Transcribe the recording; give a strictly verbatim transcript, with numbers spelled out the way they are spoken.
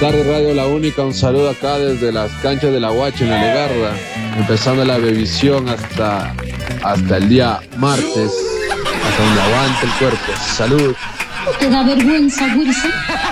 tardes, Radio La Única. Un saludo acá desde las canchas de la Huacha en la Legarda, empezando la bebisión hasta, hasta el día martes, hasta donde aguante el cuerpo. Salud. ¿No te da vergüenza, Wilson?